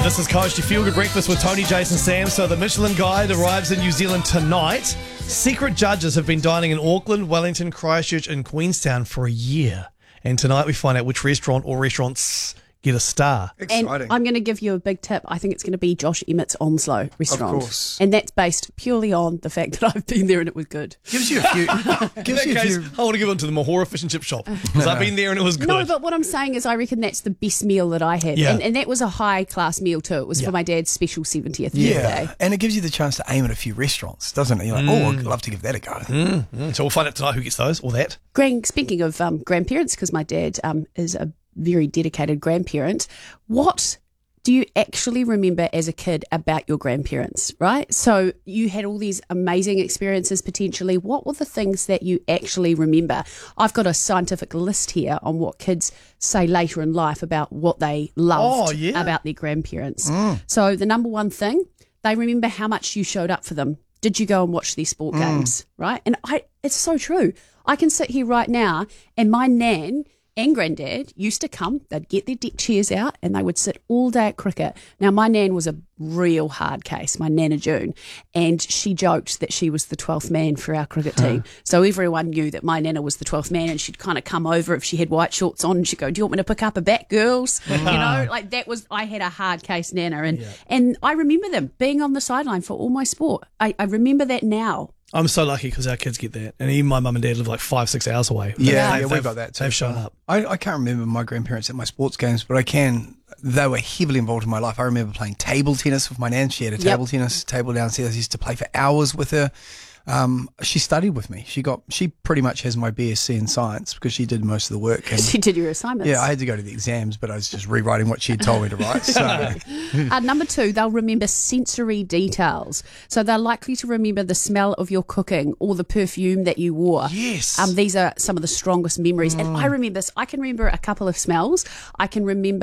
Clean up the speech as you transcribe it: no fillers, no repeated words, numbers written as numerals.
This is Coach, your Feel Good Breakfast with Tony, Jason, Sam. So the Michelin Guide arrives in New Zealand tonight. Secret judges have been dining in Auckland, Wellington, Christchurch and Queenstown for a year. And tonight we find out which restaurant or restaurants get a star. Exciting. And I'm going to give you a big tip. I think it's going to be Josh Emmett's Onslow restaurant. Of course. And that's based purely on the fact that I've been there and it was good. Gives you a few. In gives that you a case, few. I want to give it to the Mahora Fish and Chip Shop because I've been there and it was good. No, but what I'm saying is I reckon that's the best meal that I had. Yeah. And that was a high-class meal too. It was for my dad's special 70th birthday. And it gives you the chance to aim at a few restaurants, doesn't it? You're like, oh, I'd love to give that a go. So we'll find out tonight who gets those or that. Speaking of grandparents, because my dad is a very dedicated grandparent, what do you actually remember as a kid about your grandparents, right? So you had all these amazing experiences potentially. What were the things that you actually remember? I've got a scientific list here on what kids say later in life about what they loved about their grandparents. So the number one thing, they remember how much you showed up for them. Did you go and watch their sport games, right? And it's so true. I can sit here right now and my nan and granddad used to come, they'd get their deck chairs out and they would sit all day at cricket. Now, my nan was a real hard case, my Nana June, and she joked that she was the 12th man for our cricket team. So everyone knew that my Nana was the 12th man and she'd kind of come over if she had white shorts on and she'd go, do you want me to pick up a bat, girls? You know, like that was, I had a hard case Nana and I remember them being on the sideline for all my sport. I remember that now. I'm so lucky because our kids get that. And even my mum and dad live like 5-6 hours away. Yeah, we've got that too. They've shown up. I can't remember my grandparents at my sports games, but I can. They were heavily involved in my life. I remember playing table tennis with my nan. She had a table tennis table downstairs. I used to play for hours with her. She studied with me. She pretty much has my BSc in science because she did most of the work. And She did your assignments. yeah, I had to go to the exams, but I was just rewriting what she had told me to write. So Number two, they'll remember sensory details. So they're likely to remember the smell of your cooking or the perfume that you wore. Yes. These are some of the strongest memories. And I remember this. I can remember a couple of smells. I can remember